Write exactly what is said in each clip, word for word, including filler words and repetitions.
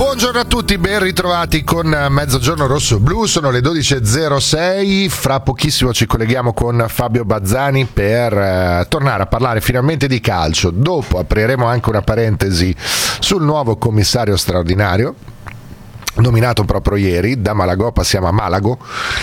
Buongiorno a tutti, ben ritrovati con Mezzogiorno Rosso Blu, sono le dodici e zero sei, fra pochissimo ci colleghiamo con Fabio Bazzani per eh, tornare a parlare finalmente di calcio. Dopo apriremo anche una parentesi sul nuovo commissario straordinario nominato proprio ieri. Da Malagò passiamo a Malago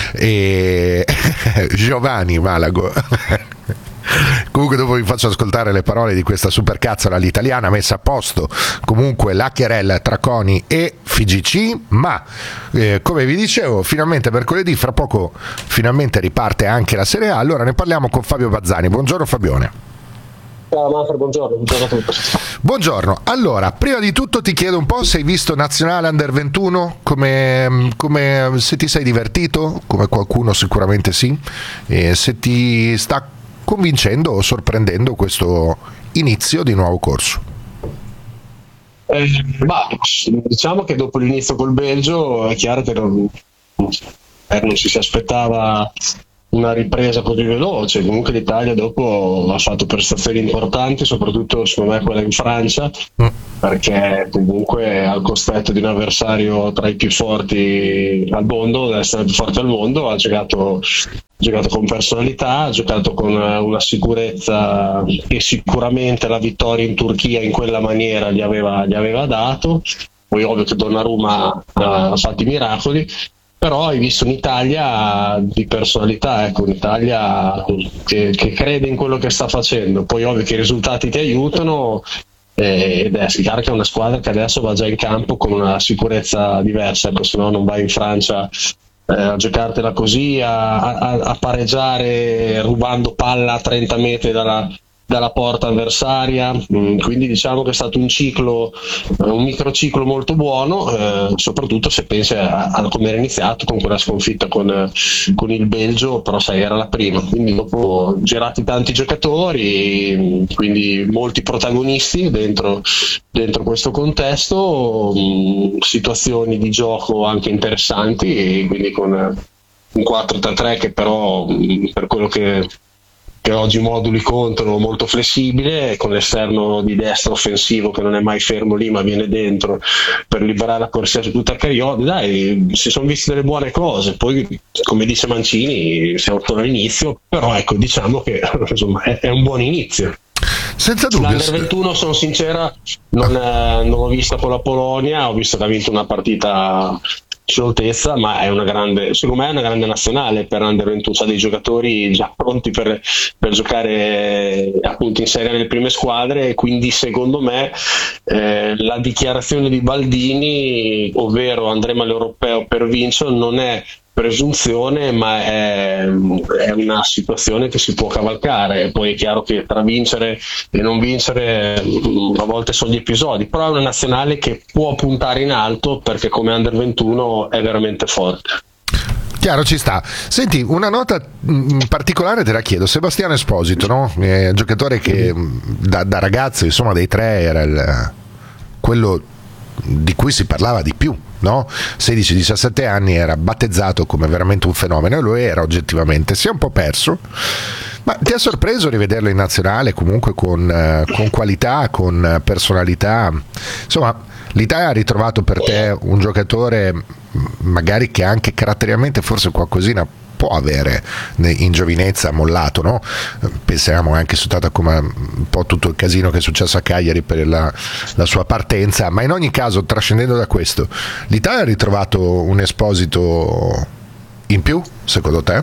e Giovanni Malago. Comunque dopo vi faccio ascoltare le parole di questa supercazzola all'italiana messa a posto comunque la querela tra CONI e F I G C, ma eh, come vi dicevo finalmente mercoledì, fra poco finalmente riparte anche la Serie A, allora ne parliamo con Fabio Bazzani. Buongiorno Fabione. Ciao Manfred, buongiorno, buongiorno a tutti. Buongiorno, allora prima di tutto ti chiedo un po' se hai visto Nazionale Under ventuno, come, come se ti sei divertito, come qualcuno sicuramente sì, e se ti sta convincendo o sorprendendo questo inizio di nuovo corso. Eh, bah, diciamo che dopo l'inizio col Belgio è chiaro che non, eh, non ci si aspettava una ripresa così veloce. Comunque l'Italia dopo ha fatto prestazioni importanti, soprattutto secondo me quella in Francia, mm. perché comunque al cospetto di un avversario tra i più forti al mondo, deve essere il più forte al mondo, ha giocato Ha giocato con personalità, ha giocato con una sicurezza che sicuramente la vittoria in Turchia in quella maniera gli aveva, gli aveva dato. Poi ovvio che Donnarumma ha fatto i miracoli, però hai visto un'Italia di personalità, ecco, un'Italia che, che crede in quello che sta facendo. Poi ovvio che i risultati ti aiutano, eh, ed è chiaro che è una squadra che adesso va già in campo con una sicurezza diversa, ecco, se no non vai in Francia Eh, a giocartela così, a, a, a pareggiare rubando palla a trenta metri dalla, dalla porta avversaria. Mm, quindi diciamo che è stato un ciclo, un microciclo molto buono, eh, soprattutto se pensi a, a come era iniziato con quella sconfitta con, con il Belgio, però sai era la prima, quindi dopo girati tanti giocatori, quindi molti protagonisti dentro, dentro questo contesto, mh, situazioni di gioco anche interessanti, e quindi con un quattro tre tre che però mh, per quello che che oggi moduli contro molto flessibile, con l'esterno di destra offensivo che non è mai fermo lì ma viene dentro per liberare la corsia su tutta Carioli. Dai, si sono viste delle buone cose. Poi come dice Mancini siamo solo all'inizio, però ecco, diciamo che insomma è, è un buon inizio. Senza dubbio. L'Under ventuno, sono sincera, non, eh, non l'ho vista con la Polonia, ho visto che ha vinto una partita scioltezza, ma è una grande, secondo me è una grande nazionale per Under ventuno, ha dei giocatori già pronti per, per giocare appunto in serie nelle prime squadre, e quindi secondo me eh, la dichiarazione di Baldini, ovvero andremo all'Europeo per vincere, non è presunzione, ma è, è una situazione che si può cavalcare. E poi è chiaro che tra vincere e non vincere a volte sono gli episodi, però è una nazionale che può puntare in alto, perché come Under ventuno è veramente forte. Chiaro, ci sta. Senti, una nota in particolare te la chiedo. Sebastiano Esposito, no? È un giocatore che da, da ragazzo, insomma, dei tre era il, quello di cui si parlava di più, no? sedici diciassette anni, era battezzato come veramente un fenomeno, e lo era oggettivamente. Si è un po' perso, ma ti ha sorpreso rivederlo in nazionale comunque con, eh, con qualità, con personalità? Insomma, l'Italia ha ritrovato per te un giocatore magari che anche caratterialmente forse qualcosina può avere in giovinezza, mollato, no? Pensiamo anche soltanto come un po' tutto il casino che è successo a Cagliari per la, la sua partenza, ma in ogni caso, trascendendo da questo, l'Italia ha ritrovato un Esposito in più, secondo te?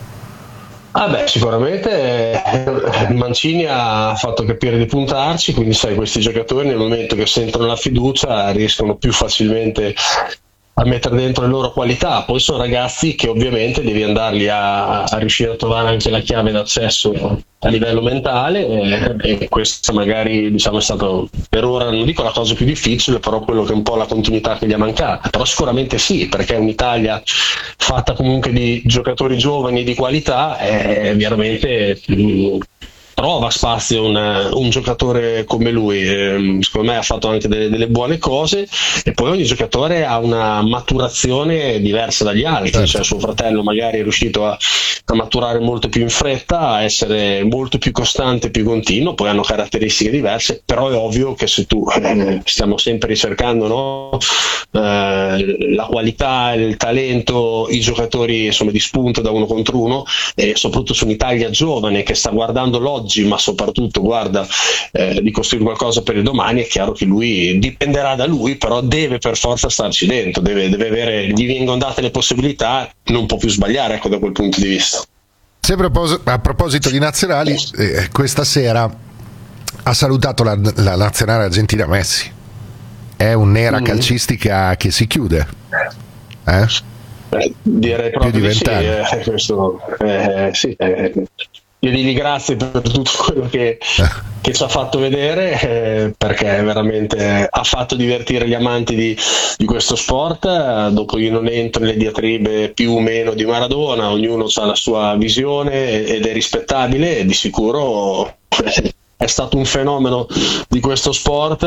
Ah beh, sicuramente Mancini ha fatto capire di puntarci, quindi sai, questi giocatori nel momento che sentono la fiducia riescono più facilmente a mettere dentro le loro qualità. Poi sono ragazzi che ovviamente devi andarli a, a riuscire a trovare anche la chiave d'accesso a livello mentale, e, e questo magari, diciamo, è stato per ora, non dico la cosa più difficile, però quello che è un po' la continuità che gli è mancata. Però sicuramente sì, perché un'Italia fatta comunque di giocatori giovani di qualità è veramente mh, trova spazio un, un giocatore come lui. Eh, secondo me ha fatto anche delle, delle buone cose, e poi ogni giocatore ha una maturazione diversa dagli altri, certo. Cioè suo fratello magari è riuscito a, a maturare molto più in fretta, a essere molto più costante, più continuo, poi hanno caratteristiche diverse, però è ovvio che se tu eh, stiamo sempre ricercando, no? eh, la qualità, il talento, i giocatori insomma di spunto da uno contro uno, e soprattutto su un'Italia giovane che sta guardando l'oggi ma soprattutto guarda eh, di costruire qualcosa per il domani. È chiaro che lui dipenderà da lui, però deve per forza starci dentro, deve, deve avere, gli vengono date le possibilità, non può più sbagliare, ecco, da quel punto di vista. Sempre a proposito di nazionali, eh, questa sera ha salutato la, la nazionale argentina Messi. È un'era mm. calcistica che si chiude, eh? Eh, direi proprio più di di sì, eh, questo, eh, sì eh, io digli grazie per tutto quello che, che ci ha fatto vedere, eh, perché veramente ha fatto divertire gli amanti di, di questo sport. Eh, dopo io non entro nelle diatribe più o meno di Maradona, ognuno ha la sua visione ed è rispettabile, e di sicuro è stato un fenomeno di questo sport, eh,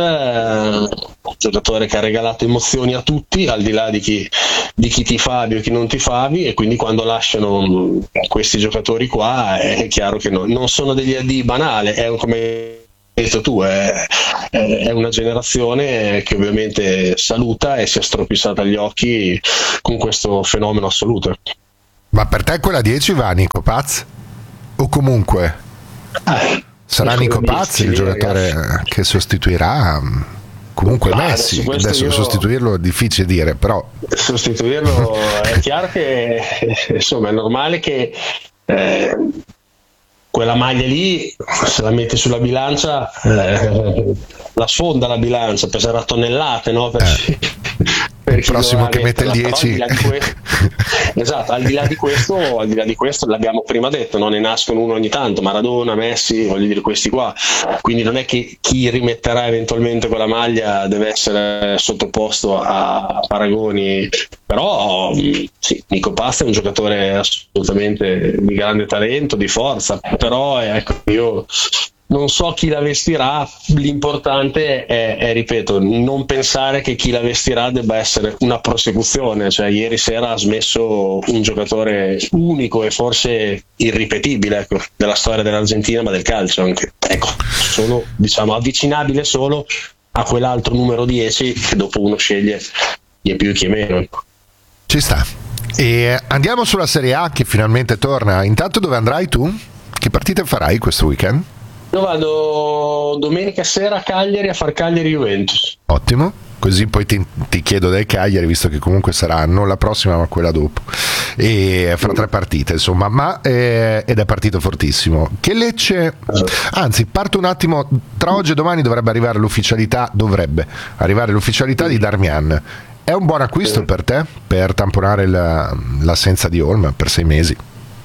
un giocatore che ha regalato emozioni a tutti, al di là di chi, di chi tifavi o chi non tifavi, e quindi quando lasciano questi giocatori qua è chiaro che no, non sono degli addii banali, è un, come hai detto tu, è, è una generazione che ovviamente saluta e si è stropissata agli occhi con questo fenomeno assoluto. Ma per te quella dieci va Nico Paz? O comunque Eh. sarà Nico Paz il giocatore ragazzi. che sostituirà comunque ah, Messi? Adesso, adesso io... sostituirlo è difficile dire, però sostituirlo è chiaro che insomma è normale che eh, quella maglia lì, se la metti sulla bilancia, eh, la sfonda la bilancia, peserà tonnellate, no? Per, eh. per il prossimo che mette il dieci. Esatto, al di là di questo, al di là di questo l'abbiamo prima detto, non ne nascono uno ogni tanto, Maradona, Messi, voglio dire questi qua, quindi non è che chi rimetterà eventualmente quella maglia deve essere sottoposto a paragoni, però sì, Nico Paz è un giocatore assolutamente di grande talento, di forza, però ecco, io non so chi la vestirà, l'importante è, è, ripeto, non pensare che chi la vestirà debba essere una prosecuzione, cioè ieri sera ha smesso un giocatore unico e forse irripetibile, ecco, della storia dell'Argentina, ma del calcio anche, ecco, sono diciamo avvicinabile solo a quell'altro numero dieci che dopo uno sceglie chi è più e chi è meno, ecco. Ci sta. E andiamo sulla Serie A che finalmente torna. Intanto dove andrai tu? Che partite farai questo weekend? Io vado domenica sera a Cagliari a far Cagliari-Juventus. Ottimo, così poi ti, ti chiedo del Cagliari, visto che comunque sarà non la prossima ma quella dopo, e fra tre partite insomma, ma eh, ed è partito fortissimo. Che Lecce, anzi parto un attimo, tra oggi e domani dovrebbe arrivare l'ufficialità, dovrebbe arrivare l'ufficialità di Darmian. È un buon acquisto per te, per tamponare la, l'assenza di Olma per sei mesi?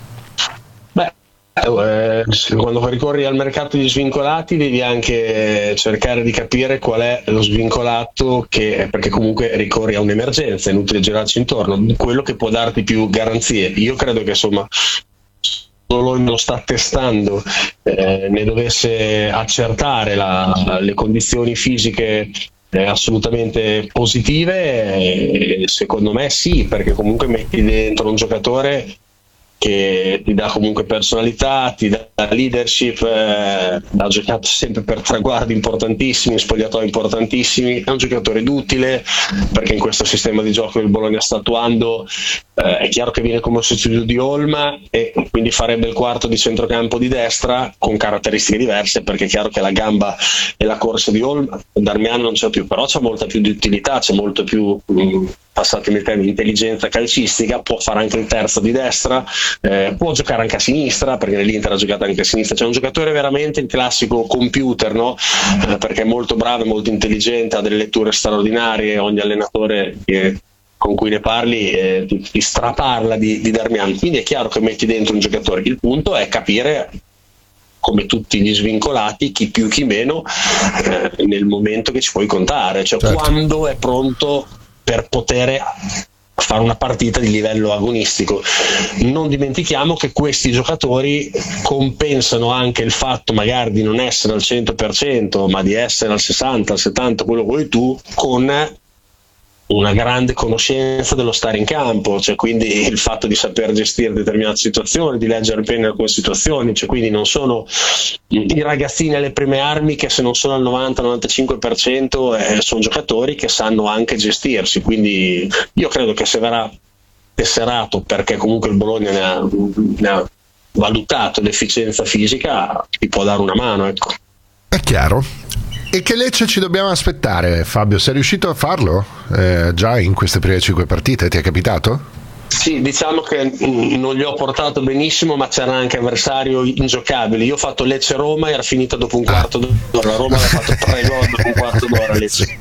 Eh, quando ricorri al mercato di svincolati devi anche cercare di capire qual è lo svincolato, che, perché comunque ricorri a un'emergenza, è inutile girarci intorno, quello che può darti più garanzie. Io credo che insomma solo lo sta testando, eh, ne dovesse accertare la, le condizioni fisiche eh, assolutamente positive, eh, secondo me sì, perché comunque metti dentro un giocatore che ti dà comunque personalità, ti dà leadership, eh, ha giocato sempre per traguardi importantissimi, spogliatoi importantissimi, è un giocatore d'utile, perché in questo sistema di gioco che il Bologna sta attuando eh, è chiaro che viene come sostituto di Olma e quindi farebbe il quarto di centrocampo di destra con caratteristiche diverse, perché è chiaro che la gamba e la corsa di Olma, Darmian non c'è più, però c'è molta più di utilità, c'è molto più mh, passatemi il termine, intelligenza calcistica, può fare anche il terzo di destra, eh, può giocare anche a sinistra, perché nell'Inter ha giocato anche a sinistra, c'è un giocatore veramente il classico computer, no? Eh, perché è molto bravo, è molto intelligente, ha delle letture straordinarie, ogni allenatore che, con cui ne parli eh, ti, ti straparla di, di Darmian, quindi è chiaro che metti dentro un giocatore, il punto è capire, come tutti gli svincolati, chi più chi meno eh, nel momento che ci puoi contare, cioè certo. Quando è pronto per poter fare una partita di livello agonistico. Non dimentichiamo che questi giocatori compensano anche il fatto magari di non essere al cento per cento, ma di essere al sessanta, al settanta, quello che vuoi tu, con una grande conoscenza dello stare in campo, cioè quindi il fatto di saper gestire determinate situazioni, di leggere bene alcune situazioni, cioè quindi non sono i ragazzini alle prime armi che se non sono al novanta novantacinque per cento eh, sono giocatori che sanno anche gestirsi, quindi io credo che se verrà tesserato, perché comunque il Bologna ne ha, ne ha valutato l'efficienza fisica, ti può dare una mano, ecco. È chiaro. E che Lecce ci dobbiamo aspettare, Fabio? Sei riuscito a farlo eh, già in queste prime cinque partite? Ti è capitato? Sì, diciamo che mh, non li ho portato benissimo, ma c'era anche avversario ingiocabili. Io ho fatto Lecce-Roma, era finita dopo un quarto d'ora. Roma aveva fatto tre gol dopo un quarto d'ora. Lecce.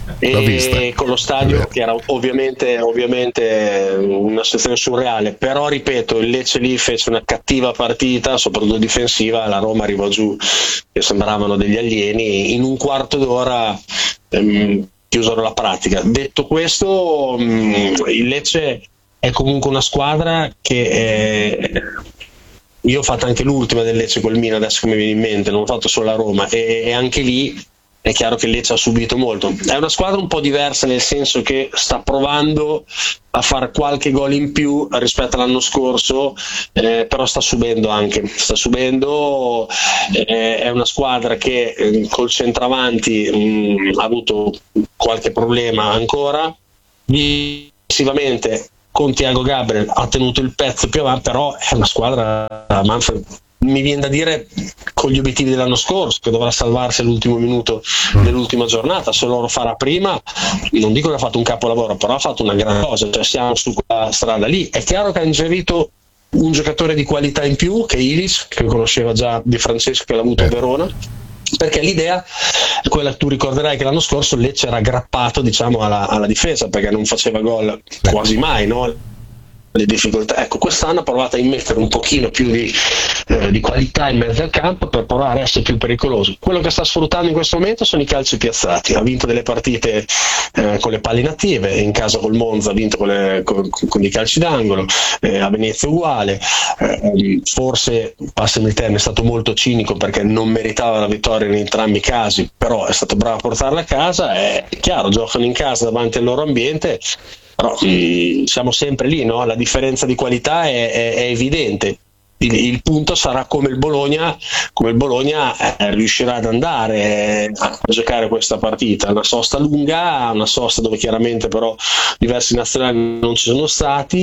E con lo stadio che era ovviamente, ovviamente una situazione surreale, però ripeto, il Lecce lì fece una cattiva partita, soprattutto difensiva. La Roma arrivò giù che sembravano degli alieni. In un quarto d'ora ehm, chiusero la pratica. Detto questo, mh, il Lecce è comunque una squadra che eh, io ho fatto anche l'ultima del Lecce col Milan, adesso che mi viene in mente, non ho fatto solo la Roma, e, e anche lì è chiaro che il Lecce ha subito molto. È una squadra un po' diversa, nel senso che sta provando a fare qualche gol in più rispetto all'anno scorso, eh, però sta subendo anche sta subendo eh, è una squadra che eh, col centravanti mh, ha avuto qualche problema ancora. Difensivamente con Thiago Gabriel ha tenuto il pezzo più avanti, però è una squadra, Manfred, mi viene da dire, con gli obiettivi dell'anno scorso, che dovrà salvarsi all'ultimo minuto dell'ultima giornata. Se loro farà prima, non dico che ha fatto un capolavoro, però ha fatto una gran cosa, cioè siamo su quella strada lì. È chiaro che ha ingerito un giocatore di qualità in più, che è Ilic, che conosceva già Di Francesco, che l'ha avuto a Verona, perché l'idea è quella, tu ricorderai che l'anno scorso Lecce era aggrappato, diciamo, alla, alla difesa, perché non faceva gol quasi mai, no? Le difficoltà. Ecco, quest'anno ha provato a immettere un pochino più di, eh, di qualità in mezzo al campo per provare a essere più pericoloso. Quello che sta sfruttando in questo momento sono i calci piazzati. Ha vinto delle partite eh, con le palle inattive, in casa col Monza ha vinto con, le, con, con i calci d'angolo, eh, a Venezia uguale. Eh, forse, passami il termine, è stato molto cinico perché non meritava la vittoria in entrambi i casi, però è stato bravo a portarla a casa. È chiaro, giocano in casa davanti al loro ambiente. Però mh, siamo sempre lì, no? La differenza di qualità è, è, è evidente. Il, il punto sarà come il Bologna, come il Bologna eh, riuscirà ad andare eh, a giocare questa partita. Una sosta lunga, una sosta dove chiaramente però diversi nazionali non ci sono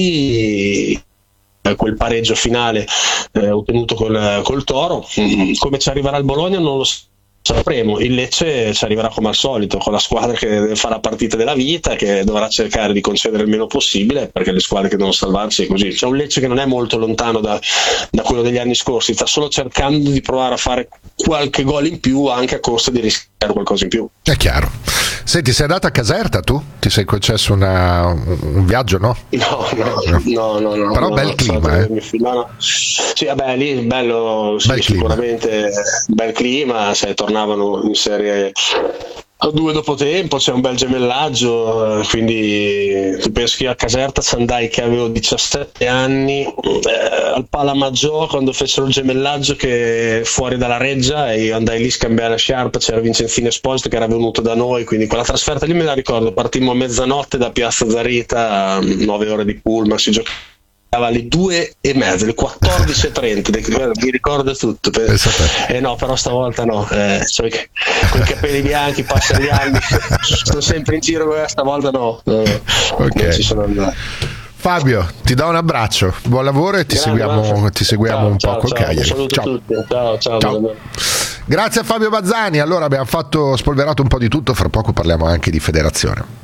stati. Eh, quel pareggio finale eh, ottenuto col, col Toro. Mm, come ci arriverà il Bologna non lo so. Sapremo. Il Lecce ci arriverà come al solito, con la squadra che fa la partita della vita, che dovrà cercare di concedere il meno possibile, perché le squadre che devono salvarsi è così. C'è un Lecce che non è molto lontano da, da quello degli anni scorsi, sta solo cercando di provare a fare qualche gol in più, anche a costo di rischiare qualcosa in più. È chiaro. Senti, sei andato a Caserta tu? Ti sei concesso una, un viaggio, no? No, no, no, no, no. Però no, bel no, clima, eh? No, no. Sì, vabbè, lì bello, sì, bel sicuramente clima. Bel clima, se tornavano in serie a due dopo tempo, c'è un bel gemellaggio, quindi tu pensi che io a Caserta ci andai che avevo diciassette anni, eh, al Palamaggiò, quando fecero il gemellaggio, che fuori dalla reggia, e io andai lì a scambiare la sciarpa, c'era Vincenzino Esposito che era venuto da noi, quindi quella trasferta lì me la ricordo. Partimmo a mezzanotte da Piazza Zarita, nove ore di pullman, si giocava alle due e mezza, alle quattordici e trenta, mi ricordo tutto. Eh no, però stavolta no, eh, cioè, con i capelli bianchi, passano gli anni, sono sempre in giro, stavolta no, no, okay. Non ci sono andato. Fabio, ti do un abbraccio, buon lavoro e ti Grande, seguiamo, ti seguiamo ciao, un ciao, po' col ciao, Cagliari. Ciao. Ciao, ciao, ciao. Grazie a Fabio Bazzani. Allora abbiamo fatto spolverato un po' di tutto, fra poco parliamo anche di federazione.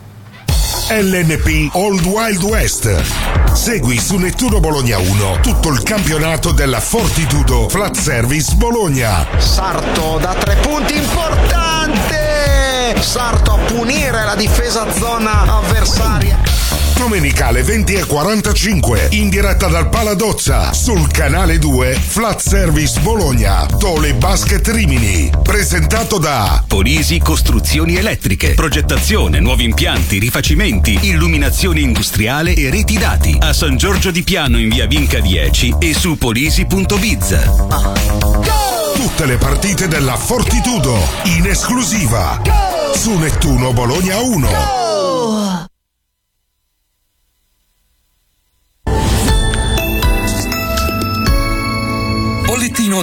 L N P Old Wild West. Segui su Nettuno Bologna uno tutto il campionato della Fortitudo Flat Service Bologna. Sarto da tre punti, importante! Sarto a punire la difesa zona avversaria. Domenicale venti e quarantacinque in diretta dal Paladozza sul canale due Flat Service Bologna Tole Basket Rimini, presentato da Polisi Costruzioni Elettriche, progettazione, nuovi impianti, rifacimenti, illuminazione industriale e reti dati a San Giorgio di Piano in via Vinca dieci e su polisi punto biz. Tutte le partite della Fortitudo in esclusiva su Nettuno Bologna uno.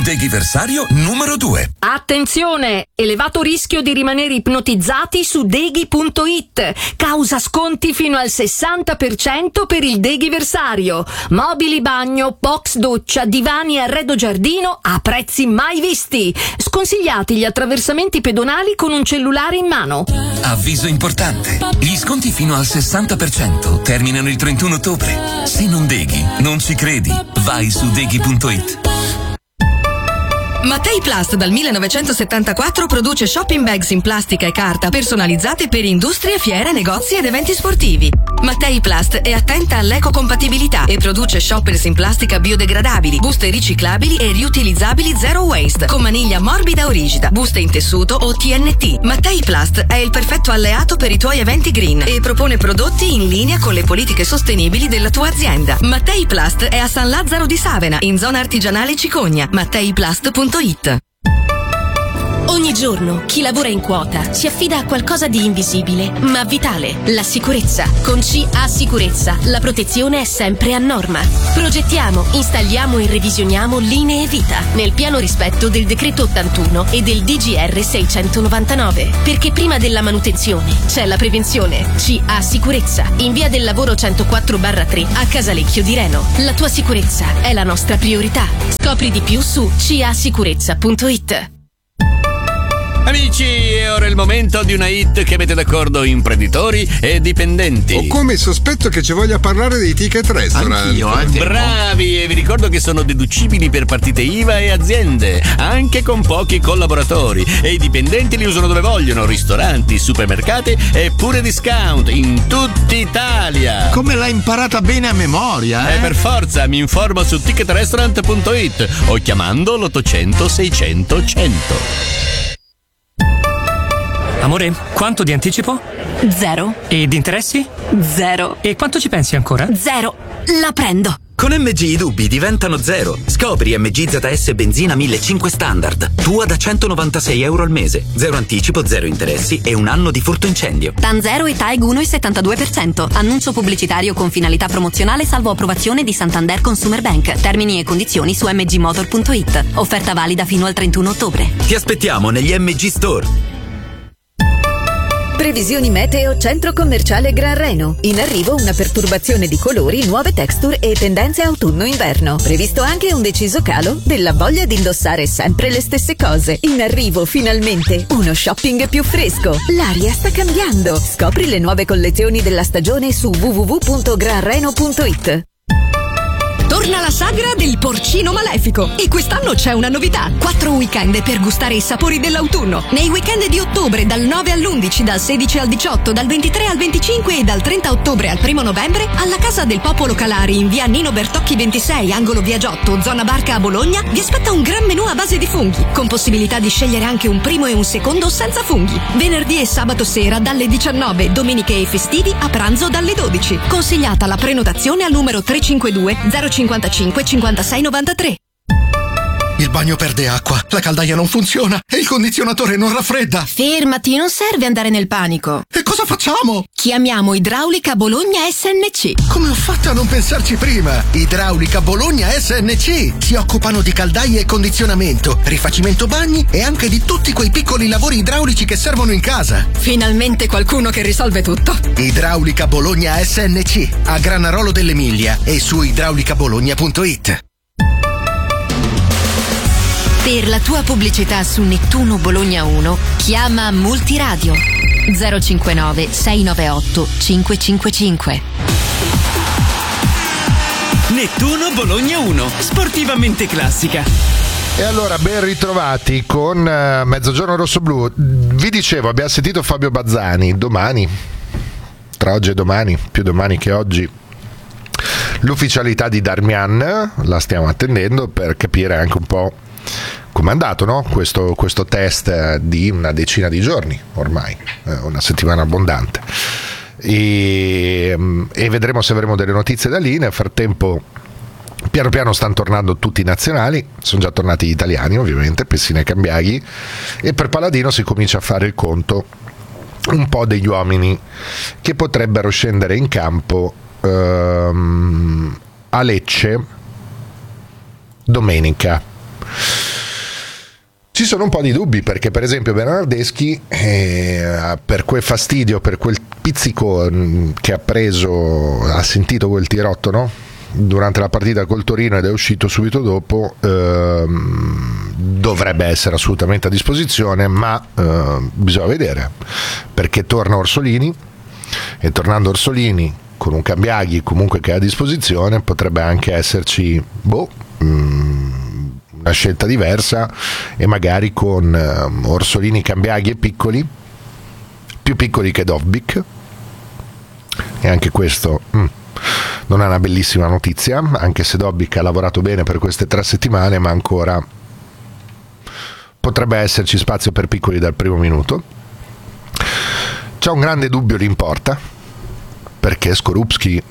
Deghiversario numero due. Attenzione! Elevato rischio di rimanere ipnotizzati su deghi punto it. Causa sconti fino al sessanta per cento per il Deghiversario. Mobili bagno, box doccia, divani e arredo giardino a prezzi mai visti. Sconsigliati gli attraversamenti pedonali con un cellulare in mano. Avviso importante. Gli sconti fino al sessanta per cento terminano il trentuno ottobre. Se non deghi, non ci credi. Vai su deghi punto it. Mattei Plast dal millenovecentosettantaquattro produce shopping bags in plastica e carta personalizzate per industrie, fiere, negozi ed eventi sportivi. Mattei Plast è attenta all'ecocompatibilità e produce shoppers in plastica biodegradabili, buste riciclabili e riutilizzabili zero waste, con maniglia morbida o rigida, buste in tessuto o T N T. Mattei Plast è il perfetto alleato per i tuoi eventi green e propone prodotti in linea con le politiche sostenibili della tua azienda. Mattei Plast è a San Lazzaro di Savena, in zona artigianale Cicogna. mattei plast punto it. Ogni giorno chi lavora in quota si affida a qualcosa di invisibile ma vitale: la sicurezza. Con C A Sicurezza la protezione è sempre a norma. Progettiamo, installiamo e revisioniamo linee vita nel pieno rispetto del decreto ottantuno e del D G R seicentonovantanove, perché prima della manutenzione c'è la prevenzione. C A Sicurezza, in via del lavoro centoquattro barra tre a Casalecchio di Reno. La tua sicurezza è la nostra priorità. Scopri di più su c a sicurezza punto it. Amici, è ora il momento di una hit che mette d'accordo imprenditori e dipendenti. Ho come sospetto che ci voglia parlare dei ticket restaurant. Anch'io, eh, bravi, e vi ricordo che sono deducibili per partite I V A e aziende, anche con pochi collaboratori. E i dipendenti li usano dove vogliono: ristoranti, supermercati e pure discount in tutta Italia. Come l'hai imparata bene a memoria, eh? Eh, per forza, mi informo su ticket restaurant punto it o chiamando l'ottocento seicento cento. Amore, quanto di anticipo? Zero. E di interessi? Zero. E quanto ci pensi ancora? Zero. La prendo. Con M G i dubbi diventano zero. Scopri M G Z S benzina millecinquecento standard. Tua da centonovantasei euro al mese. Zero anticipo, zero interessi e un anno di furto incendio. TAN zero e T A E G uno virgola settantadue per cento. Annuncio pubblicitario con finalità promozionale salvo approvazione di Santander Consumer Bank. Termini e condizioni su m g motor punto it. Offerta valida fino al trentuno ottobre. Ti aspettiamo negli M G Store. Previsioni meteo Centro Commerciale Gran Reno. In arrivo una perturbazione di colori, nuove texture e tendenze autunno-inverno. Previsto anche un deciso calo della voglia di indossare sempre le stesse cose. In arrivo finalmente uno shopping più fresco. L'aria sta cambiando. Scopri le nuove collezioni della stagione su w w w punto gran reno punto it. Torna la sagra del porcino malefico e quest'anno c'è una novità: quattro weekend per gustare i sapori dell'autunno. Nei weekend di ottobre dal nove all'undici, dal sedici al diciotto, dal ventitré al venticinque e dal trenta ottobre al primo novembre alla Casa del Popolo Calari in via Nino Bertocchi ventisei, angolo via Giotto, zona Barca a Bologna, vi aspetta un gran menù a base di funghi, con possibilità di scegliere anche un primo e un secondo senza funghi. Venerdì e sabato sera dalle diciannove, domeniche e festivi a pranzo dalle dodici. Consigliata la prenotazione al numero tre cinque due zero cinquantacinque cinquantasei novantatré. Il bagno perde acqua, la caldaia non funziona e il condizionatore non raffredda. Fermati, non serve andare nel panico. E cosa facciamo? Chiamiamo Idraulica Bologna S N C. Come ho fatto a non pensarci prima? Idraulica Bologna S N C si occupano di caldaie e condizionamento, rifacimento bagni e anche di tutti quei piccoli lavori idraulici che servono in casa. Finalmente qualcuno che risolve tutto. Idraulica Bologna S N C a Granarolo dell'Emilia e su idraulica bologna punto it. Per la tua pubblicità su Nettuno Bologna uno, chiama Multiradio zero cinquantanove sei novantaotto cinque cinque cinque. Nettuno Bologna uno, sportivamente classica. E allora ben ritrovati con uh, Mezzogiorno Rossoblu. Vi dicevo, abbiamo sentito Fabio Bazzani. Domani, tra oggi e domani, più domani che oggi, l'ufficialità di Darmian la stiamo attendendo per capire anche un po' come è andato, no? questo, questo test di una decina di giorni ormai, eh, una settimana abbondante, e, e vedremo se avremo delle notizie da lì. Nel frattempo piano piano stanno tornando tutti i nazionali, sono già tornati gli italiani ovviamente, Pessina e Cambiaghi, e per Paladino si comincia a fare il conto un po' degli uomini che potrebbero scendere in campo ehm, a Lecce domenica. Ci sono un po' di dubbi perché per esempio Bernardeschi eh, per quel fastidio, per quel pizzico che ha preso, ha sentito quel tirotto, no? Durante la partita col Torino ed è uscito subito dopo, ehm, dovrebbe essere assolutamente a disposizione, ma eh, bisogna vedere perché torna Orsolini e tornando Orsolini con un Cambiaghi comunque che è a disposizione potrebbe anche esserci boh, mh, una scelta diversa e magari con uh, Orsolini, Cambiaghi e Piccoli, più piccoli che Dovbyk, e anche questo mm, non è una bellissima notizia, anche se Dovbyk ha lavorato bene per queste tre settimane, ma ancora potrebbe esserci spazio per Piccoli dal primo minuto. C'è un grande dubbio lì in porta perché Skorupski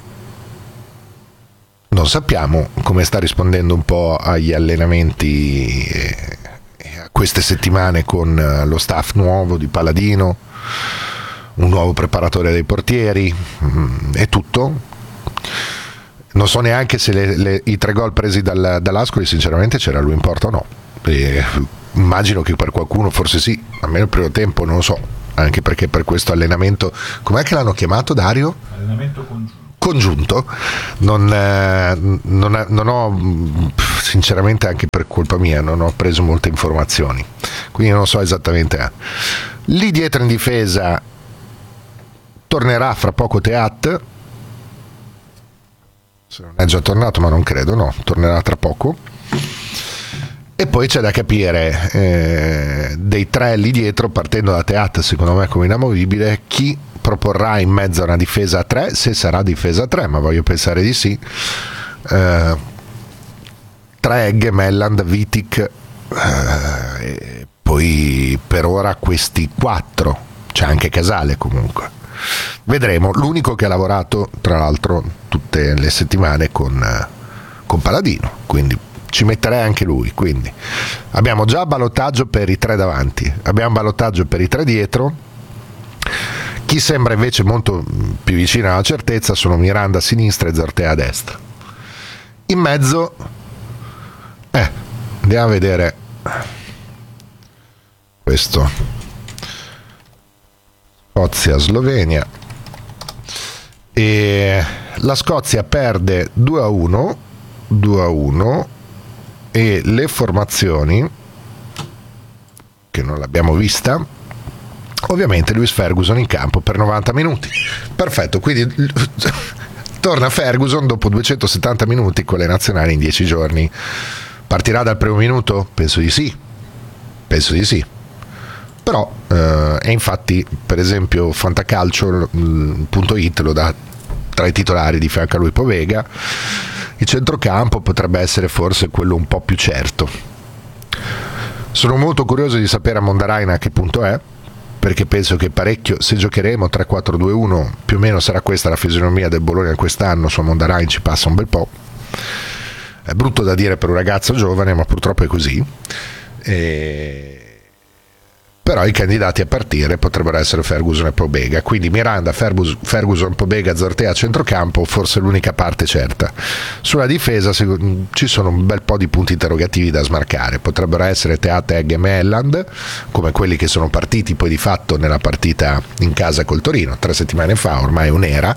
non sappiamo come sta rispondendo un po' agli allenamenti e a queste settimane con lo staff nuovo di Paladino, un nuovo preparatore dei portieri e tutto. Non so neanche se le, le, i tre gol presi dal, dall'Ascoli sinceramente c'era lui in porta o no. E immagino che per qualcuno forse sì, almeno il primo tempo non lo so, anche perché per questo allenamento, com'è che l'hanno chiamato, Dario? Allenamento congiunto. congiunto non, eh, non, non ho sinceramente, anche per colpa mia, non ho preso molte informazioni, quindi non so esattamente. eh. Lì dietro in difesa tornerà fra poco Teat, se non è già tornato, ma non credo, no, tornerà tra poco. E poi c'è da capire eh, dei tre lì dietro, partendo da Teat secondo me come inamovibile, chi proporrà in mezzo a una difesa a tre, se sarà difesa a tre, ma voglio pensare di sì. Eh, Treeg, Melland, Vitic, eh, e poi per ora questi quattro, c'è anche Casale comunque. Vedremo. L'unico che ha lavorato tra l'altro tutte le settimane con, con Paladino, quindi ci metterei anche lui. Quindi abbiamo già ballottaggio per i tre davanti, abbiamo ballottaggio per i tre dietro. Chi sembra invece molto più vicino alla certezza sono Miranda a sinistra e Zortea a destra. In mezzo eh, andiamo a vedere questo Scozia-Slovenia, e la Scozia perde due a uno due a uno e le formazioni che non l'abbiamo vista, ovviamente Lewis Ferguson in campo per novanta minuti. Perfetto, quindi torna Ferguson dopo duecentosettanta minuti con le nazionali in dieci giorni. Partirà dal primo minuto? Penso di sì, penso di sì. Però, eh, e infatti, per esempio, Fantacalcio punto it lo dà tra i titolari di fianco a lui Povega. Il centrocampo potrebbe essere forse quello un po' più certo. Sono molto curioso di sapere a Mondaraina a che punto è, perché penso che parecchio, se giocheremo tre quattro due uno, più o meno sarà questa la fisionomia del Bologna quest'anno. Su Mondarain ci passa un bel po'. È brutto da dire per un ragazzo giovane, ma purtroppo è così. E... però i candidati a partire potrebbero essere Ferguson e Pobega, quindi Miranda, Ferguson, Pobega, Zortea a centrocampo, forse l'unica parte certa. Sulla difesa ci sono un bel po' di punti interrogativi da smarcare, potrebbero essere Teat, Egg e Melland, come quelli che sono partiti poi di fatto nella partita in casa col Torino tre settimane fa, ormai è un'era.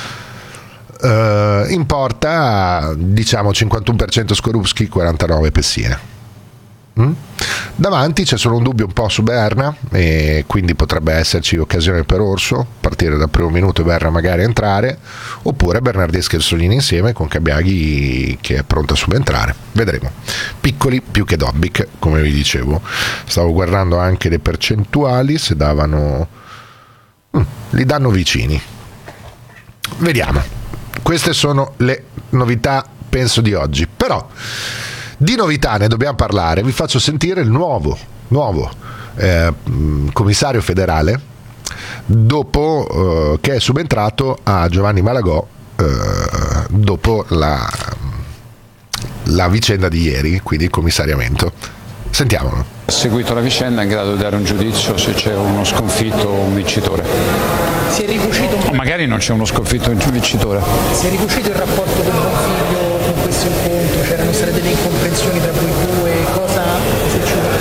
Uh, in porta diciamo cinquantuno per cento Skorupski, quarantanove per cento Pessina. Mm? Davanti c'è solo un dubbio un po' su Berna, e quindi potrebbe esserci occasione per Orso, partire dal primo minuto e Berna magari entrare, oppure Bernardeschi e Orsolini insieme con Cambiaghi che è pronto a subentrare. Vedremo. Piccoli più che Dovbyk, come vi dicevo. Stavo guardando anche le percentuali, se davano mm, li danno vicini. Vediamo. Queste sono le novità penso di oggi, però di novità ne dobbiamo parlare. Vi faccio sentire il nuovo, nuovo eh, commissario federale dopo eh, che è subentrato a Giovanni Malagò eh, dopo la, la vicenda di ieri, quindi il commissariamento. Sentiamolo. Seguito la vicenda è in grado di dare un giudizio se c'è uno sconfitto o un vincitore. Si è ricucito o magari non c'è uno sconfitto o un vincitore. Si è ricucito il rapporto con Bonfiglio con questo incontro, c'erano state delle incomprensioni tra voi due, cosa, se ci vuol dire,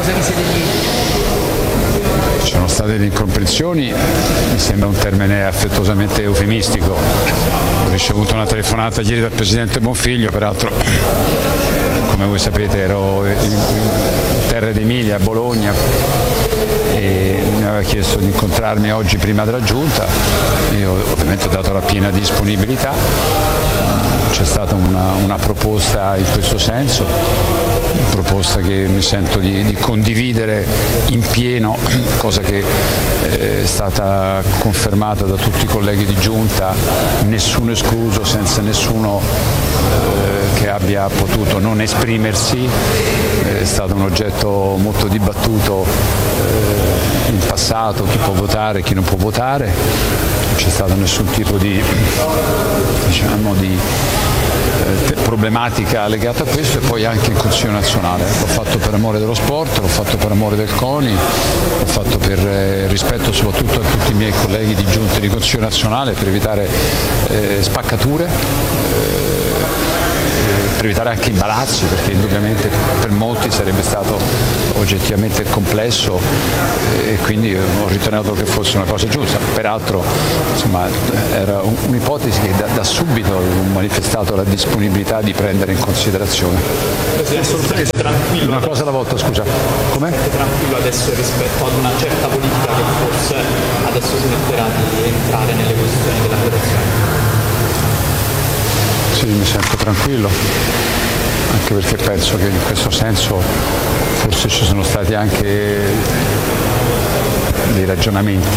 cosa vi siete detti? Ci sono state delle incomprensioni, mi sembra un termine affettuosamente eufemistico. Ho ricevuto una telefonata ieri dal Presidente Bonfiglio, peraltro come voi sapete ero in terra d'Emilia, a Bologna, e mi aveva chiesto di incontrarmi oggi prima della Giunta. Io ovviamente ho dato la piena disponibilità, c'è stata una, una proposta in questo senso, una proposta che mi sento di, di condividere in pieno, cosa che è stata confermata da tutti i colleghi di Giunta, nessuno escluso, senza nessuno eh, che abbia potuto non esprimersi. È stato un oggetto molto dibattuto eh, in passato, chi può votare, chi non può votare, non c'è stato nessun tipo di, diciamo, di eh, problematica legata a questo, e poi anche in Consiglio nazionale. L'ho fatto per amore dello sport, l'ho fatto per amore del CONI, l'ho fatto per eh, rispetto soprattutto a tutti i miei colleghi di Giunta e di Consiglio nazionale, per evitare eh, spaccature, eh, per evitare anche imbarazzi, perché indubbiamente per molti sarebbe stato oggettivamente complesso, e quindi ho ritenuto che fosse una cosa giusta. Peraltro insomma, era un'ipotesi che da, da subito ho manifestato la disponibilità di prendere in considerazione. Presidente, tranquillo. Una cosa alla volta, scusa. Com'è? Tranquillo adesso rispetto ad una certa politica che forse adesso smetterà di entrare nelle posizioni della federazione. Sì, mi sento tranquillo, anche perché penso che in questo senso forse ci sono stati anche dei ragionamenti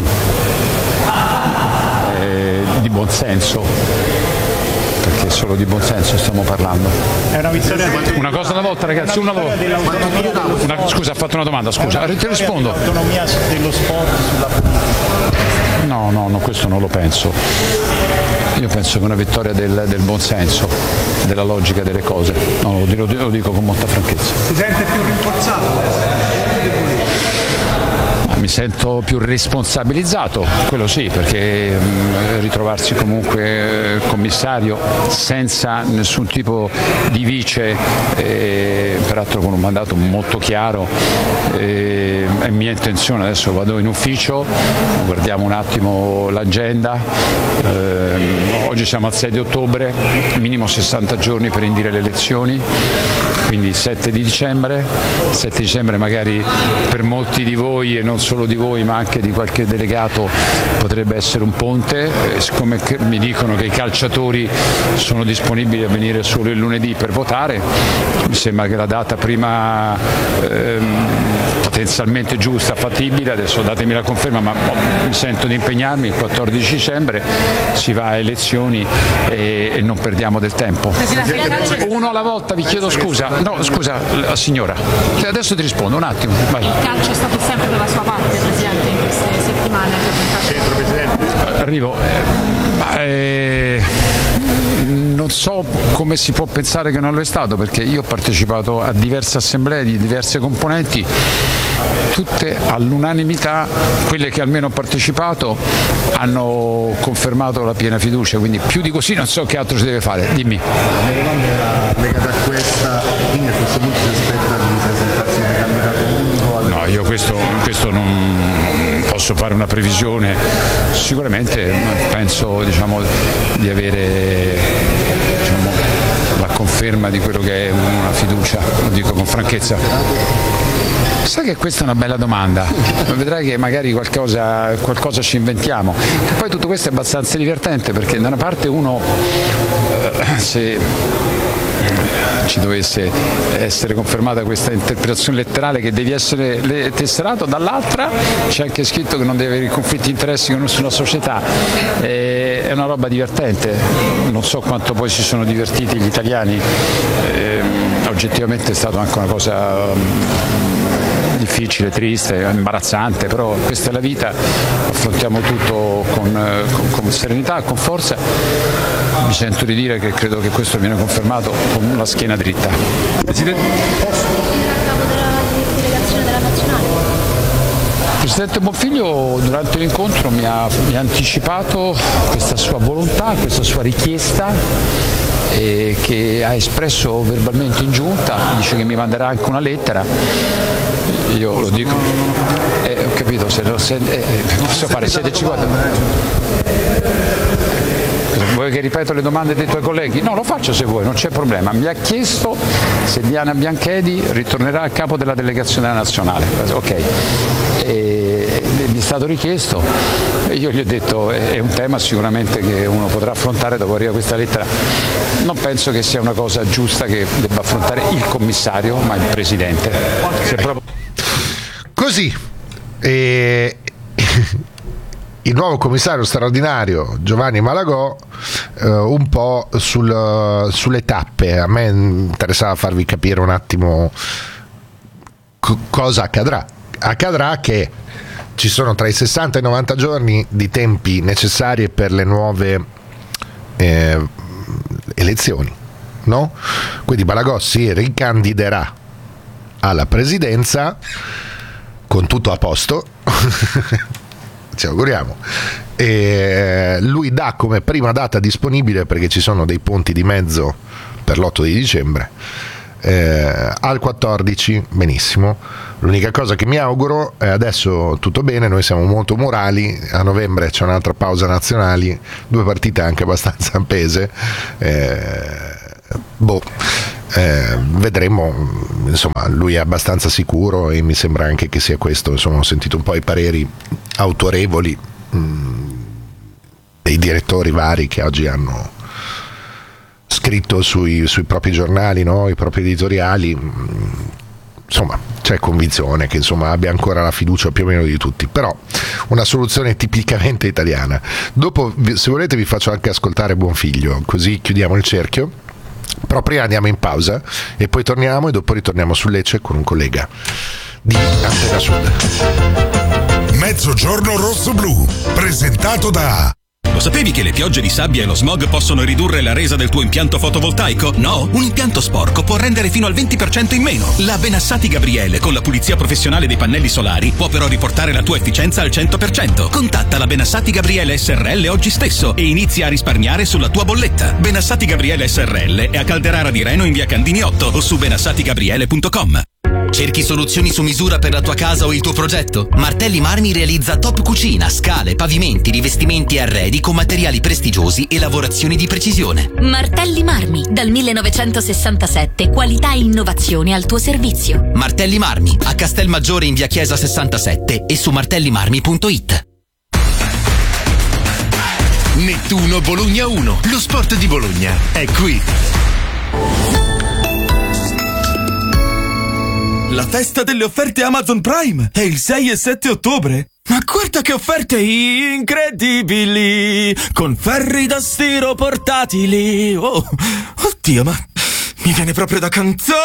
eh, di buonsenso, perché solo di buonsenso stiamo parlando. È una vittoria. Una cosa alla volta, ragazzi, una volta. Una, scusa, ha fatto una domanda, scusa, ti rispondo. L'autonomia dello sport sulla politica. No, no, no, questo non lo penso. Io penso che è una vittoria del, del buonsenso, della logica delle cose. No, lo, lo, lo dico con molta franchezza. Si sente più rinforzato? Mi sento più responsabilizzato, quello sì, perché mh, ritrovarsi comunque commissario senza nessun tipo di vice, eh, peraltro con un mandato molto chiaro, eh, è mia intenzione. Adesso vado in ufficio, guardiamo un attimo l'agenda, eh, oggi siamo al sei di ottobre, minimo sessanta giorni per indire le elezioni, quindi sette di dicembre, sette di dicembre magari per molti di voi e non solo di voi ma anche di qualche delegato potrebbe essere un ponte, e siccome mi dicono che i calciatori sono disponibili a venire solo il lunedì per votare, mi sembra che la data prima ehm, potenzialmente giusta, fattibile, adesso datemi la conferma, ma mi sento di impegnarmi, il quattordici dicembre si va a elezioni e, e non perdiamo del tempo. Uno alla volta, vi chiedo scusa, no scusa la signora, adesso ti rispondo un attimo. Vai. Il calcio è stato sempre dalla sua parte, Presidente, in queste settimane. Centro, Presidente. Arrivo. Eh, non so come si può pensare che non lo è stato, perché io ho partecipato a diverse assemblee di diverse componenti, tutte all'unanimità, quelle che almeno ho partecipato hanno confermato la piena fiducia, quindi più di così non so che altro si deve fare. Dimmi. La mia domanda era legata a questa, quindi a questo punto si aspetta di presentazione del candidato unico? No, io questo, questo non posso fare una previsione, sicuramente penso diciamo, di avere diciamo, la conferma di quello che è una fiducia, lo dico con franchezza. Sai che questa è una bella domanda, vedrai che magari qualcosa, qualcosa ci inventiamo. E poi tutto questo è abbastanza divertente, perché da una parte uno eh, se ci dovesse essere confermata questa interpretazione letterale che devi essere tesserato, dall'altra c'è anche scritto che non devi avere conflitti di interessi con nessuna società, e è una roba divertente, non so quanto poi si sono divertiti gli italiani, e, oggettivamente è stata anche una cosa difficile, triste, imbarazzante, però questa è la vita, affrontiamo tutto con, con, con serenità, con forza. Mi sento di dire che credo che questo viene confermato con la schiena dritta. Presidente, il Presidente Bonfiglio durante l'incontro mi ha, mi ha anticipato questa sua volontà, questa sua richiesta, eh, che ha espresso verbalmente in giunta, dice che mi manderà anche una lettera. io lo dico, eh, ho capito, se lo se, eh, posso fare siete cinquanta. Vuoi che ripeto le domande dei tuoi colleghi? No, lo faccio se vuoi, non c'è problema. Mi ha chiesto se Diana Bianchedi ritornerà a capo della delegazione nazionale. Ok, e, mi è stato richiesto e io gli ho detto è un tema sicuramente che uno potrà affrontare dopo arriva questa lettera. Non penso che sia una cosa giusta che debba affrontare il commissario, ma il presidente. Se proprio... Così. E... il nuovo commissario straordinario Giovanni Malagò eh, un po' sul, sulle tappe. A me interessava farvi capire un attimo co- cosa accadrà. Accadrà che ci sono tra i sessanta e i novanta giorni di tempi necessari per le nuove eh, elezioni, no? Quindi Malagò si ricandiderà alla presidenza con tutto a posto. Ci auguriamo. E lui dà come prima data disponibile, perché ci sono dei punti di mezzo per l'otto di dicembre, eh, al quattordici. Benissimo. L'unica cosa che mi auguro è adesso tutto bene, noi siamo molto morali, a novembre c'è un'altra pausa nazionali, due partite anche abbastanza appese, eh, boh Eh, vedremo. Insomma, lui è abbastanza sicuro e mi sembra anche che sia questo. Insomma, ho sentito un po' i pareri autorevoli mh, dei direttori vari che oggi hanno scritto sui, sui propri giornali, no? I propri editoriali. Mh, insomma, c'è convinzione che insomma abbia ancora la fiducia più o meno di tutti, però una soluzione tipicamente italiana. Dopo, se volete, vi faccio anche ascoltare Buonfiglio, così chiudiamo il cerchio. Però prima andiamo in pausa e poi torniamo, e dopo ritorniamo su Lecce con un collega di Antena Sud. Mezzogiorno rosso-blu, presentato da... Lo sapevi che le piogge di sabbia e lo smog possono ridurre la resa del tuo impianto fotovoltaico? No? Un impianto sporco può rendere fino al venti per cento in meno. La Benassati Gabriele, con la pulizia professionale dei pannelli solari, può però riportare la tua efficienza al cento per cento. Contatta la Benassati Gabriele S R L oggi stesso e inizia a risparmiare sulla tua bolletta. Benassati Gabriele S R L è a Calderara di Reno in via Candini otto o su benassati gabriele punto com. Cerchi soluzioni su misura per la tua casa o il tuo progetto? Martelli Marmi realizza top cucina, scale, pavimenti, rivestimenti e arredi con materiali prestigiosi e lavorazioni di precisione. Martelli Marmi, dal millenovecentosessantasette, qualità e innovazione al tuo servizio. Martelli Marmi, a Castelmaggiore in via Chiesa sessantasette e su martellimarmi punto it. Nettuno Bologna uno, lo sport di Bologna è qui. La festa delle offerte Amazon Prime è il sei e sette ottobre. Ma guarda che offerte incredibili! Con ferri da stiro portatili. Oh, oddio, ma mi viene proprio da cantare!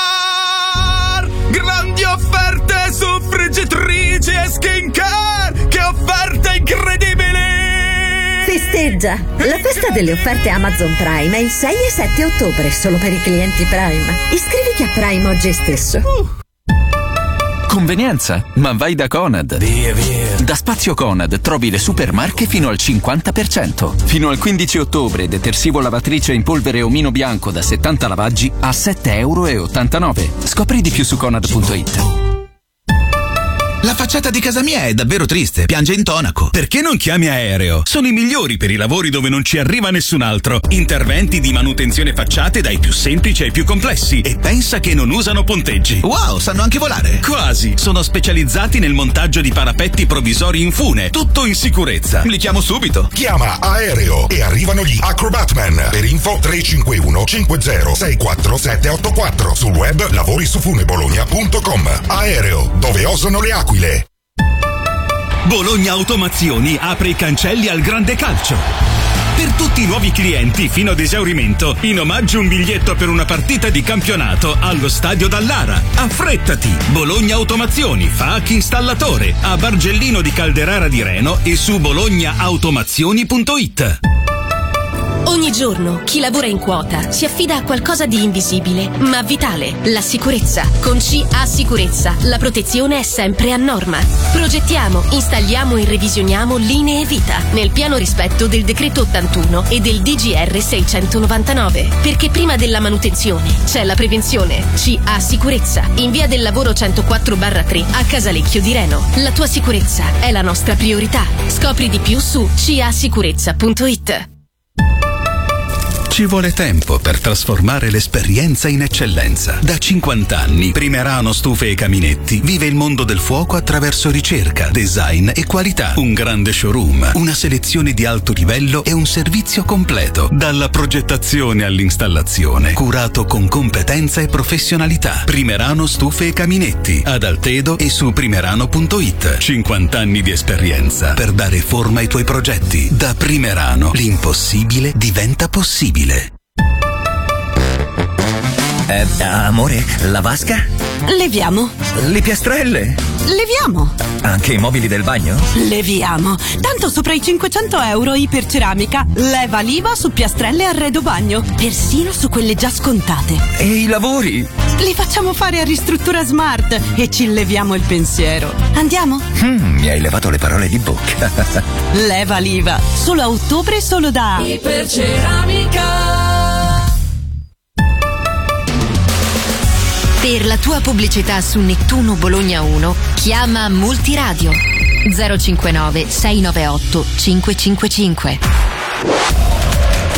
Grandi offerte su friggitrici e skincare! Che offerte incredibili! Festeggia! La festa delle offerte Amazon Prime è il sei e sette ottobre, solo per i clienti Prime. Iscriviti a Prime oggi stesso. Uh. Convenienza, ma vai da Conad. Via, via. Da Spazio Conad trovi le supermarche fino al cinquanta per cento. Fino al quindici ottobre detersivo lavatrice in polvere omino bianco da settanta lavaggi a sette e ottantanove euro. Scopri di più su conad punto it. La facciata di casa mia è davvero triste, piange intonaco. Perché non chiami Aereo? Sono i migliori per i lavori dove non ci arriva nessun altro. Interventi di manutenzione facciate dai più semplici ai più complessi, e pensa che non usano ponteggi. Wow, sanno anche volare. Quasi. Sono specializzati nel montaggio di parapetti provvisori in fune, tutto in sicurezza. Li chiamo subito. Chiama Aereo e arrivano gli Acrobatman. Per info tre cinque uno cinque zero sei quattro sette otto quattro. Sul web lavorisufunebologna punto com. Aereo, dove osano le aquile. Bologna Automazioni apre i cancelli al grande calcio. Per tutti i nuovi clienti fino ad esaurimento, in omaggio un biglietto per una partita di campionato allo stadio Dallara. Affrettati! Bologna Automazioni fa anche installatore a Bargellino di Calderara di Reno e su bologna automazioni punto it. Ogni Ogni giorno chi lavora in quota si affida a qualcosa di invisibile, ma vitale, la sicurezza. Con C A Sicurezza la protezione è sempre a norma. Progettiamo, installiamo e revisioniamo linee vita nel pieno rispetto del decreto ottantuno e del D G R seicentonovantanove. Perché prima della manutenzione c'è la prevenzione. C A Sicurezza, in via del lavoro centoquattro barra tre a Casalecchio di Reno. La tua sicurezza è la nostra priorità. Scopri di più su c a sicurezza punto i t. Ci vuole tempo per trasformare l'esperienza in eccellenza. Da cinquanta anni, Primerano Stufe e Caminetti vive il mondo del fuoco attraverso ricerca, design e qualità. Un grande showroom, una selezione di alto livello e un servizio completo. Dalla progettazione all'installazione, curato con competenza e professionalità. Primerano Stufe e Caminetti, ad Altedo e su primerano punto i t. cinquanta anni di esperienza per dare forma ai tuoi progetti. Da Primerano, l'impossibile diventa possibile. Eh, amore, la vasca? Leviamo. Le piastrelle? Leviamo. Anche i mobili del bagno? Leviamo. Tanto sopra i cinquecento euro Iperceramica. Leva l'I V A su piastrelle e arredo bagno. Persino su quelle già scontate. E i lavori? Li facciamo fare a Ristruttura Smart e ci leviamo il pensiero. Andiamo? Mm, mi hai levato le parole di bocca. Leva l'I V A. Solo a ottobre, solo da Iperceramica. Per la tua pubblicità su Nettuno Bologna uno, chiama Multiradio zero cinquantanove sei novantotto cinquecentocinquantacinque.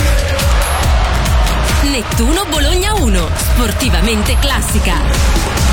Nettuno Bologna uno, sportivamente classica.